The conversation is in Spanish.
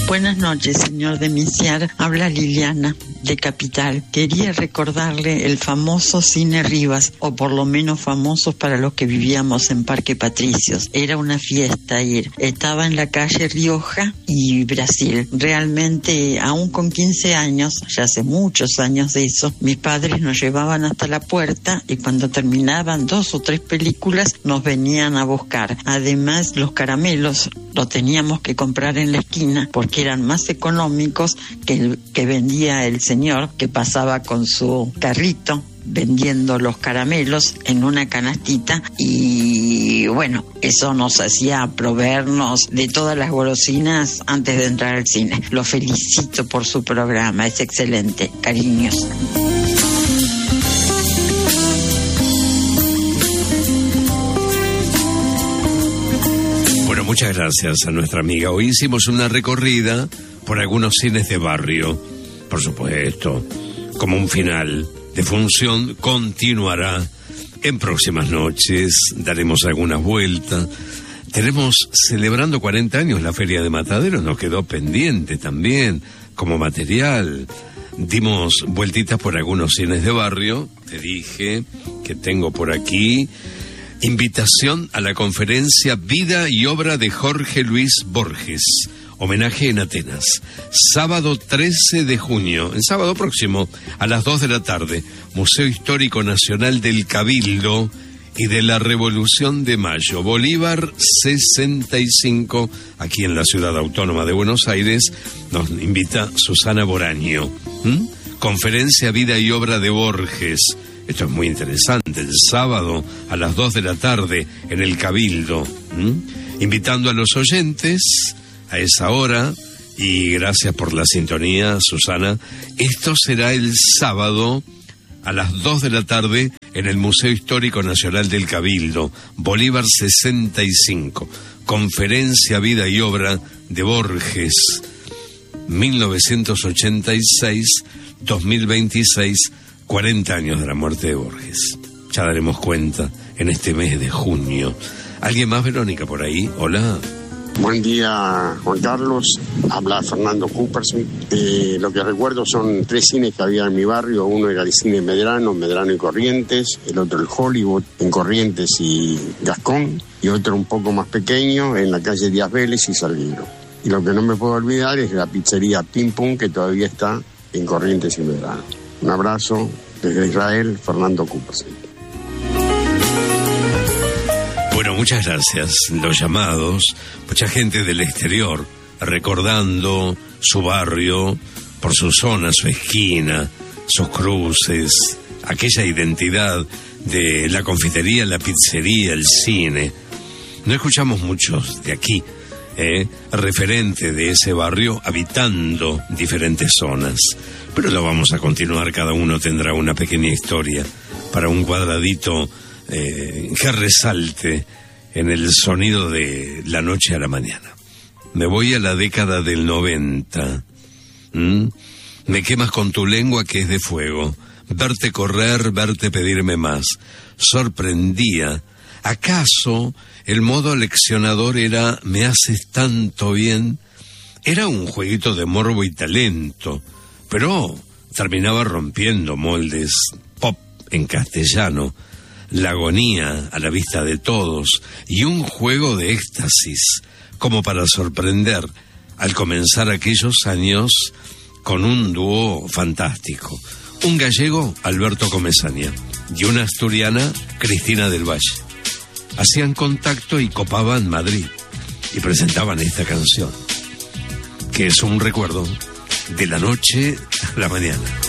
Buenas noches, señor de Misiar. Habla Liliana, de Capital. Quería recordarle el famoso Cine Rivas, o por lo menos famosos para los que vivíamos en Parque Patricios. Era una fiesta ir. Estaba en la calle Rioja y Brasil. Realmente, aún con 15 años, ya hace muchos años de eso, mis padres nos llevaban hasta la puerta y cuando terminaban 2 o 3 películas nos venían a buscar. Además, los caramelos los teníamos que comprar en la esquina porque eran más económicos que el que vendía el señor que pasaba con su carrito vendiendo los caramelos en una canastita, y bueno, eso nos hacía proveernos de todas las golosinas antes de entrar al cine. Lo felicito por su programa, es excelente. Cariños. Muchas gracias a nuestra amiga. Hoy hicimos una recorrida por algunos cines de barrio. Por supuesto, como un final de función, continuará en próximas noches. Daremos algunas vueltas. Tenemos celebrando 40 años la Feria de Mataderos. Nos quedó pendiente también como material. Dimos vueltitas por algunos cines de barrio. Te dije que tengo por aquí invitación a la conferencia Vida y Obra de Jorge Luis Borges, homenaje en Atenas, sábado 13 de junio, el sábado próximo, a las 2 de la tarde, Museo Histórico Nacional del Cabildo y de la Revolución de Mayo, Bolívar 65, aquí en la Ciudad Autónoma de Buenos Aires. Nos invita Susana Boraño. Conferencia Vida y Obra de Borges. Esto es muy interesante, el sábado a las 2 de la tarde en el Cabildo. Invitando a los oyentes a esa hora, y gracias por la sintonía, Susana. Esto será el sábado a las 2 de la tarde en el Museo Histórico Nacional del Cabildo, Bolívar 65. Conferencia Vida y Obra de Borges, 1986-2026, 40 años de la muerte de Borges. Ya daremos cuenta en este mes de junio. ¿Alguien más, Verónica, por ahí? Hola. Buen día, Juan Carlos. Habla Fernando Cooperson. Lo que recuerdo son 3 cines que había en mi barrio. Uno era el cine Medrano y Corrientes. El otro el Hollywood en Corrientes y Gascón. Y otro un poco más pequeño en la calle Díaz Vélez y Salguero. Y lo que no me puedo olvidar es la pizzería Pim Pum, que todavía está en Corrientes y Medrano. Un abrazo desde Israel, Fernando Cooperson. Bueno, muchas gracias. Los llamados, mucha gente del exterior recordando su barrio, por su zona, su esquina, sus cruces, aquella identidad de la confitería, la pizzería, el cine. No escuchamos muchos de aquí, referente de ese barrio, habitando diferentes zonas. Pero lo vamos a continuar, cada uno tendrá una pequeña historia para un cuadradito que resalte en el sonido de la noche a la mañana. Me voy a la década del 90. Me quemas con tu lengua que es de fuego. Verte correr, verte pedirme más. Sorprendía. ¿Acaso el modo leccionador era me haces tanto bien? Era un jueguito de morbo y talento, pero terminaba rompiendo moldes pop en castellano, la agonía a la vista de todos y un juego de éxtasis como para sorprender al comenzar aquellos años con un dúo fantástico. Un gallego, Alberto Comesaña, y una asturiana, Cristina del Valle. Hacían contacto y copaban Madrid y presentaban esta canción, que es un recuerdo de la noche a la mañana.